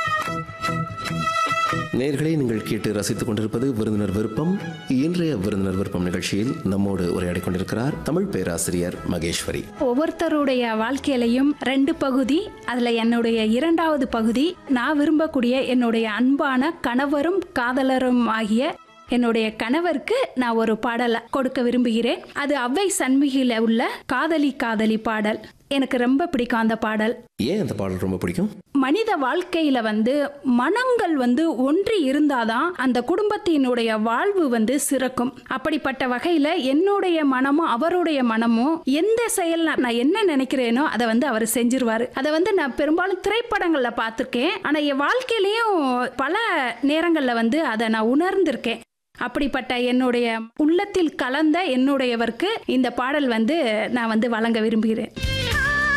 நேயர்களே, நீங்கள் கேட்டு ரசித்துக் கொண்டிருப்பது விருந்தினர் விருப்பம். இன்றைய விருந்தினர் விருப்பம் நிகழ்ச்சியில் நம்மோடு உரையாடிக் கொண்டிருக்கிறார் தமிழ் பேராசிரியர் மகேஸ்வரி. ஒவ்வொருத்தருடைய வாழ்க்கையிலையும் 2 பகுதி, அதுல என்னுடைய 2வது பகுதி நான் விரும்பக்கூடிய என்னுடைய அன்பான கணவரும் காதலரும் ஆகிய என்னுடைய கணவருக்கு நான் ஒரு பாடலை கொடுக்க விரும்புகிறேன். அது அவ்வை சண்முகியில உள்ள காதலி காதலி பாடல். எனக்கு ரொம்ப பிடிக்கும் அந்த பாடல். ஏன் அந்த பாடல் ரொம்ப பிடிக்கும்? மனித வாழ்க்கையில மனங்கள் ஒன்றி இருந்தாதான் அந்த குடும்பத்தினுடைய வாழ்வு சிறக்கும். அப்படிப்பட்ட வகையில என்னுடைய மனமும் அவருடைய மனமும் எந்த செயல் நான் என்ன நினைக்கிறேனோ அதை அவர் செஞ்சிருவாரு. அதை நான் பெரும்பாலும் திரைப்படங்கள்ல பார்த்திருக்கேன். ஆனா என் வாழ்க்கையிலயும் பல நேரங்கள்ல அதை நான் உணர்ந்திருக்கேன். அப்படிப்பட்ட என்னுடைய உள்ளத்தில் கலந்த என்னுடையவருக்கு இந்த பாடல் நான் வழங்க விரும்புகிறேன்.